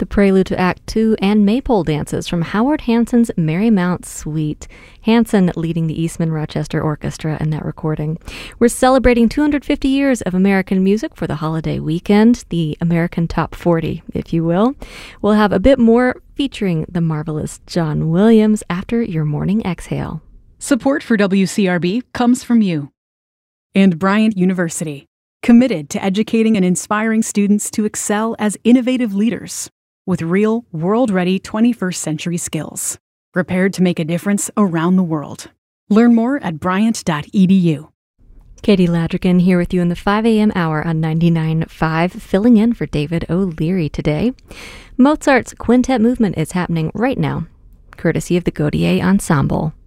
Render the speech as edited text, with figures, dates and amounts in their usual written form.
prelude to Act Two, and maypole dances from Howard Hanson's Marymount Suite. Hanson leading the Eastman Rochester Orchestra in that recording. We're celebrating 250 years of American music for the holiday weekend, the American Top 40, if you will. We'll have a bit more featuring the marvelous John Williams after your morning exhale. Support for WCRB comes from you and Bryant University, committed to educating and inspiring students to excel as innovative leaders with real, world-ready 21st century skills, prepared to make a difference around the world. Learn more at bryant.edu. Katie Ladrigan here with you in the 5 a.m. hour on 99.5, filling in for David O'Leary today. Mozart's quintet movement is happening right now, courtesy of the Gaudier Ensemble.